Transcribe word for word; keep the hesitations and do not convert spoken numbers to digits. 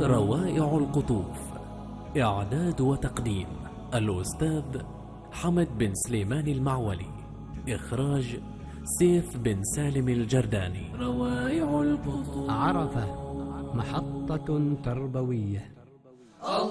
روائع القطوف. إعداد وتقديم الأستاذ حمد بن سليمان المعولي. إخراج سيف بن سالم الجرداني. روائع القطوف. عرفة محطة تربوية.